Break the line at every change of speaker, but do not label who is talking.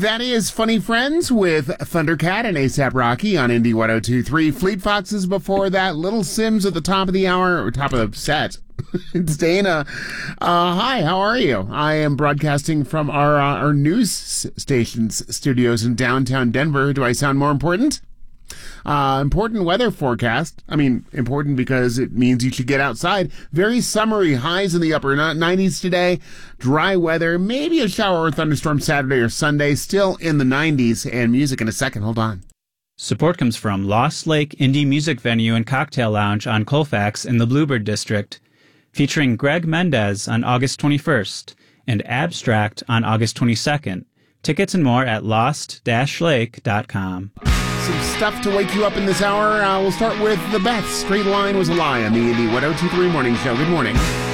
That is Funny Friends with Thundercat and A$AP Rocky on Indie 102.3. Fleet Foxes before that. Little Sims at the top of the hour, or top of the set. It's Dana. Hi, how are you? I am broadcasting from our news station's studios in downtown Denver. Do I sound more important? Important weather forecast. I mean, important because it means you should get outside. Very summery, highs in the upper 90s today. Dry weather, maybe a shower or thunderstorm Saturday or Sunday. Still in the 90s. And music in a second. Hold on.
Support comes from Lost Lake Indie Music Venue and Cocktail Lounge on Colfax in the Bluebird District, featuring Greg Mendez on August 21st and Abstract on August 22nd. Tickets and more at lost-lake.com.
Some stuff to wake you up in this hour. We'll start with the Beth. Straight Line Was a Lie on the Indie 102.3 Morning Show. Good morning.